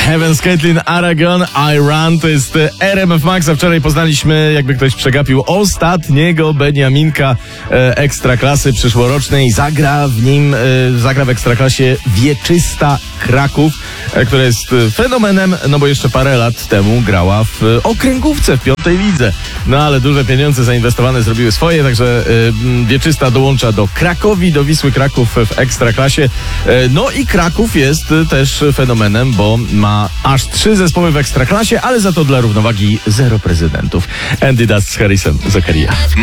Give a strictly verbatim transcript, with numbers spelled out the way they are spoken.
Heavens, Caitlin Aragon, I Run, to jest R M F Max, a wczoraj poznaliśmy, jakby ktoś przegapił, ostatniego Beniaminka e, Ekstraklasy przyszłorocznej. Zagra w nim, e, zagra w Ekstraklasie Wieczysta Kraków, e, która jest fenomenem, no bo jeszcze parę lat temu grała w e, okręgówce w piątej lidze. No ale duże pieniądze zainwestowane zrobiły swoje, także e, Wieczysta dołącza do Krakowi, do Wisły Kraków w Ekstraklasie. E, no i Kraków jest e, też fenomenem, bo ma aż trzy zespoły w Ekstraklasie, ale za to dla równowagi zero prezydentów. Andy Dust z Harrisem Zakaria.